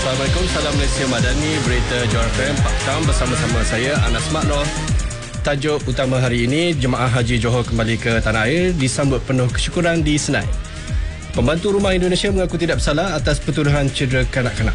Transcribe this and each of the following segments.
Assalamualaikum, salam Malaysia Madani, berita Johor FM Pak Tam bersama-sama saya Anas Maknor. Tajuk utama hari ini, Jemaah Haji Johor kembali ke tanah air disambut penuh kesyukuran di Senai. Pembantu Rumah Indonesia mengaku tidak bersalah atas pertuduhan cedera kanak-kanak.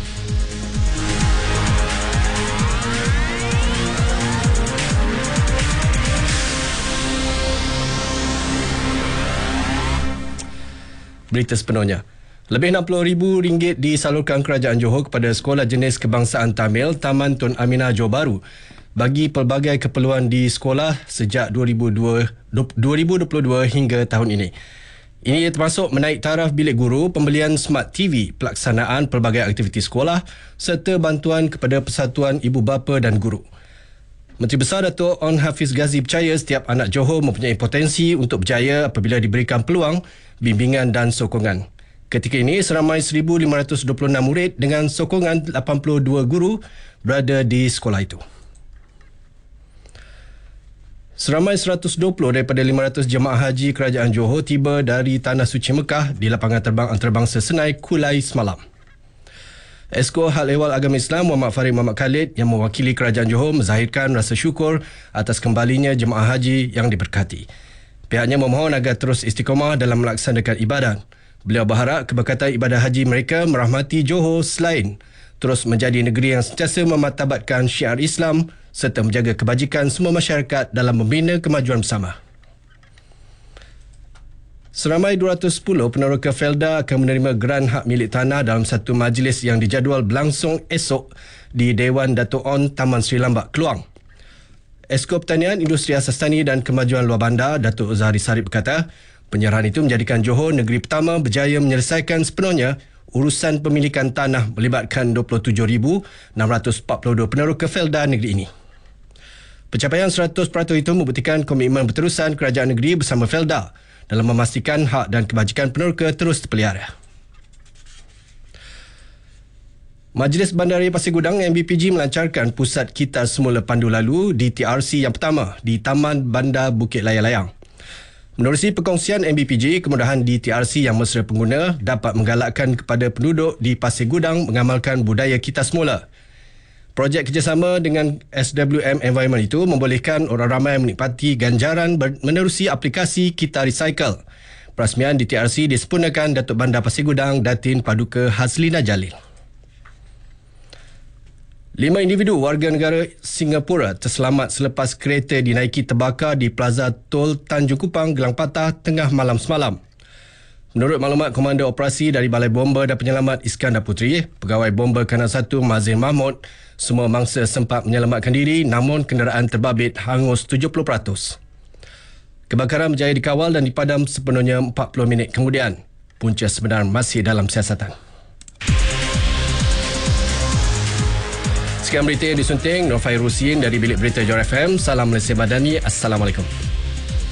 Berita sepenuhnya. Lebih RM60,000 disalurkan Kerajaan Johor kepada Sekolah Jenis Kebangsaan Tamil Taman Tun Aminah Johor Bahru bagi pelbagai keperluan di sekolah sejak 2022 hingga tahun ini. Ini termasuk menaik taraf bilik guru, pembelian smart TV, pelaksanaan pelbagai aktiviti sekolah serta bantuan kepada persatuan ibu bapa dan guru. Menteri Besar Datuk On Hafiz Ghazi percaya setiap anak Johor mempunyai potensi untuk berjaya apabila diberikan peluang, bimbingan dan sokongan. Ketika ini, seramai 1,526 murid dengan sokongan 82 guru berada di sekolah itu. Seramai 120 daripada 500 jemaah haji Kerajaan Johor tiba dari Tanah Suci Mekah di lapangan terbang antarabangsa Senai Kulai semalam. Esko Hal Ehwal Agama Islam Muhammad Farid Muhammad Khalid yang mewakili Kerajaan Johor menzahirkan rasa syukur atas kembalinya jemaah haji yang diberkati. Pihaknya memohon agar terus istiqamah dalam melaksanakan ibadat. Beliau berharap keberkatan ibadah haji mereka merahmati Johor selain terus menjadi negeri yang sentiasa memartabatkan syiar Islam serta menjaga kebajikan semua masyarakat dalam membina kemajuan bersama. Seramai 210 peneroka Felda akan menerima geran hak milik tanah dalam satu majlis yang dijadual berlangsung esok di Dewan Dato' On Taman Sri Lambak, Keluang. Esko Pertanian, Industri Asas Tani dan Kemajuan Luar Bandar, Datuk Zahari Sarip berkata, penyerahan itu menjadikan Johor negeri pertama berjaya menyelesaikan sepenuhnya urusan pemilikan tanah melibatkan 27,642 peneroka Felda negeri ini. Pencapaian 100% itu membuktikan komitmen berterusan kerajaan negeri bersama Felda dalam memastikan hak dan kebajikan peneroka terus terpelihara. Majlis Bandaraya Pasir Gudang MBPG melancarkan pusat kitar semula pandu lalu di TRC yang pertama di Taman Bandar Bukit Layang-Layang. Menerusi perkongsian MBPG, kemudahan di TRC yang mesra pengguna dapat menggalakkan kepada penduduk di Pasir Gudang mengamalkan budaya kitar semula. Projek kerjasama dengan SWM Environment itu membolehkan orang ramai menikmati ganjaran menerusi aplikasi Kita Recycle. Perasmian di TRC disempurnakan Datuk Bandar Pasir Gudang Datin Paduka Hazlina Jalil. 5 individu warga negara Singapura terselamat selepas kereta dinaiki terbakar di Plaza Tol Tanjung Kupang, Gelang Patah tengah malam semalam. Menurut maklumat Komander Operasi dari Balai Bomba dan Penyelamat Iskandar Puteri, Pegawai Bomba Kanal 1 Mazin Mahmud, semua mangsa sempat menyelamatkan diri namun kenderaan terbabit hangus 70%. Kebakaran berjaya dikawal dan dipadam sepenuhnya 40 minit kemudian. Punca sebenar masih dalam siasatan. Sekian berita yang disunting Nur Fairusin dari Bilik Berita Johor FM. Salam Malaysia Madani. Assalamualaikum.